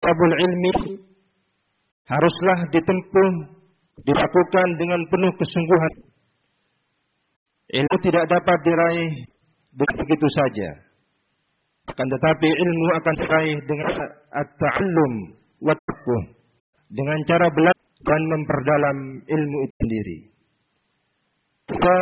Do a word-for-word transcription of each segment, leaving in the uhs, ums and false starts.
talabul ilmi haruslah ditempuh, dilakukan dengan penuh kesungguhan. Ilmu tidak dapat diraih begitu saja. Akan tetapi ilmu akan diraih dengan at-ta'allum wa tafaqquh, dengan cara belajar dan memperdalam ilmu itu sendiri. Kita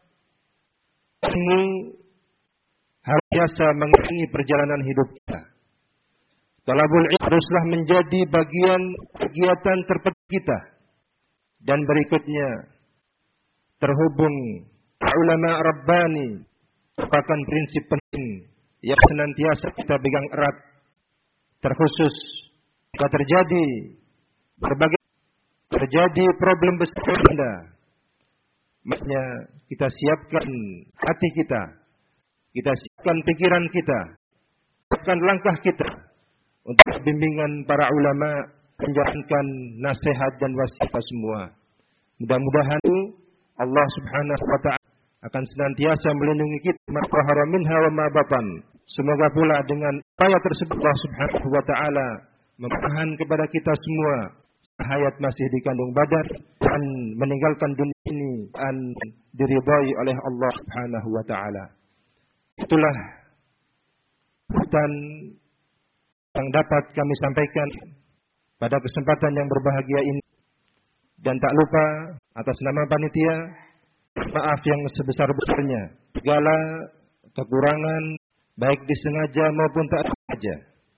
ilmu harus biasa mengiringi perjalanan hidup kita. Talabul ilmi haruslah menjadi bagian kegiatan terpenting kita. Dan berikutnya, terhubung ulama rabbani merupakan prinsip penting yang senantiasa kita pegang erat. Terkhusus jika terjadi berbagai terjadi problem besar Anda, makanya kita siapkan hati kita, kita siapkan pikiran kita, siapkan langkah kita untuk bimbingan para ulama, menjalankan nasihat dan wasiat semua. Mudah-mudahan Allah Subhanahu wa taala akan senantiasa melindungi kita ma zahara minha wa ma batan. Semoga pula dengan upaya tersebut Allah Subhanahu wa taala memberikan kepada kita semua hayat masih dikandung badan dan meninggalkan dunia ini dan diridhai oleh Allah Subhanahu wa taala. Itulah dan yang dapat kami sampaikan pada kesempatan yang berbahagia ini. Dan tak lupa atas nama panitia, maaf yang sebesar-besarnya segala kekurangan baik disengaja maupun tak sengaja.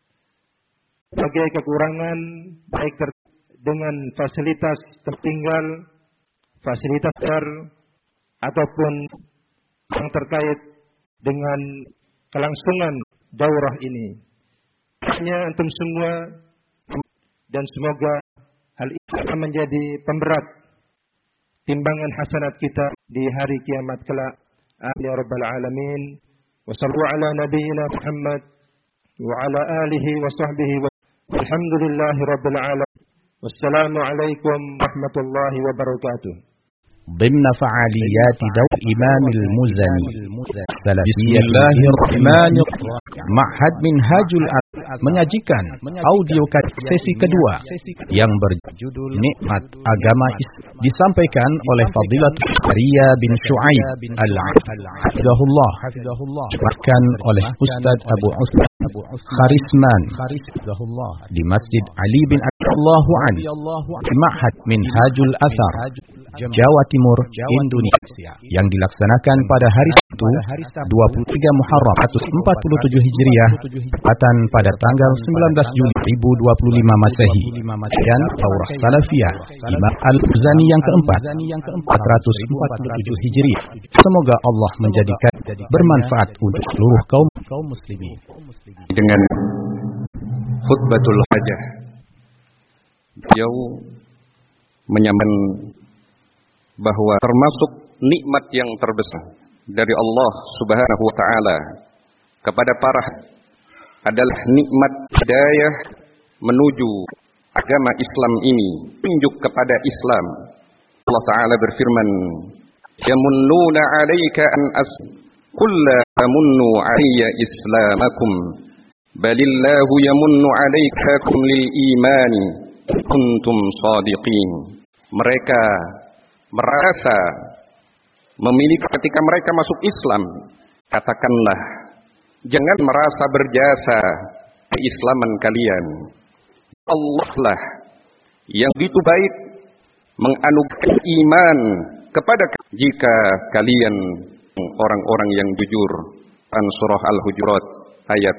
Sebagai kekurangan baik ter- dengan fasilitas tertinggal, fasilitas besar ataupun yang terkait dengan kelangsungan daurah ini. Hanya antum semua, dan semoga hal ini akan menjadi pemberat timbangan hasanat kita di hari kiamat kelak. Amin ya rabbal alamin. Wa sallu ala nabiyyina Muhammad wa ala alihi wa sahbihi wa alhamdulillahi rabbil alamin. Wassalamu alaikum warahmatullahi wabarakatuh. ضمن فعاليات دور إمام المزني بسم الله الرحمن الرحيم معهد منهاج الأثر menyajikan audio sesi kedua yang berjudul Nikmat Agama Islam, disampaikan oleh Fadilatul Zakaria bin Syuaib Al-Hafizahullah, dibacakan oleh Ustaz Abu Usman Kharisman di Masjid Ali bin Abdullah An, Ma'had Minhajul Athar, Jawa Timur, Indonesia, yang dilaksanakan pada hari Sabtu dua puluh tiga Muharram seribu empat ratus empat puluh tujuh Hijriah, tepatan pada tanggal sembilan belas Juli dua ribu dua puluh lima Masehi, dan Daurah Salafiyah Imam Al-Muzani yang keempat empat ratus empat puluh tujuh Hijriah. Semoga Allah menjadikan bermanfaat untuk seluruh kaum kaum muslimin. Dengan khutbatul hajah, beliau menyampaikan bahwa termasuk nikmat yang terbesar dari Allah Subhanahu wa taala kepada para adalah nikmat hidayah menuju agama Islam ini, tunjuk kepada Islam. Allah taala berfirman, "Yamunnuna 'alaika an as qul la tamunnu 'alayya islamakum balillahu yamunnu 'alaikakum lil imani kuntum shadiqin." Mereka merasa memiliki ketika mereka masuk Islam, katakanlah, jangan merasa berjasa keislaman kalian. Allah lah yang begitu baik menganugerahkan iman kepada jika kalian orang-orang yang jujur. An surah Al-Hujurat ayat.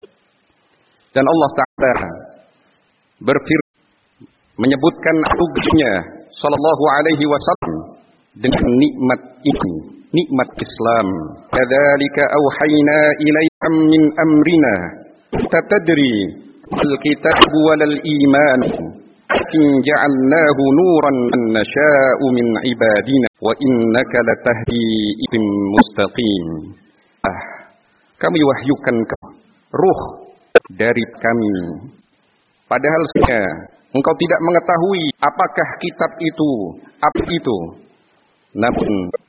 Dan Allah Ta'ala berfirman menyebutkan anugerahnya sallallahu alaihi wasallam dengan nikmat ini, nikmat Islam. Kadzalika auhayna ilaika min amrina tatadri al-kitabu walal iman in ja'alnahu nuran man nasha'u min ibadina wa innaka latahdi ila mustaqim. Ah, kami wahyukan ruh dari kami, padahal sebenarnya engkau tidak mengetahui apakah kitab itu, apa itu. Namun